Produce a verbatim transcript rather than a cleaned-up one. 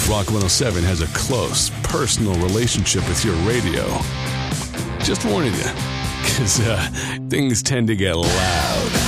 Rock one oh seven has a close, personal relationship with your radio. Just warning you, because uh, things tend to get loud.